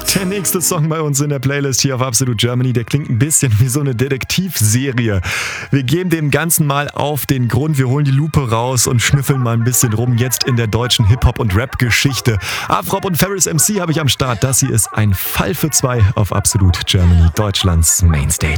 Der nächste Song bei uns in der Playlist hier auf Absolute Germany, der klingt ein bisschen wie so eine Detektivserie. Wir geben dem Ganzen mal auf den Grund, wir holen die Lupe raus und schnüffeln mal ein bisschen rum, jetzt in der deutschen Hip-Hop- und Rap-Geschichte. Afrop und Ferris MC habe ich am Start. Das hier ist ein Fall für zwei auf Absolute Germany, Deutschlands Mainstage.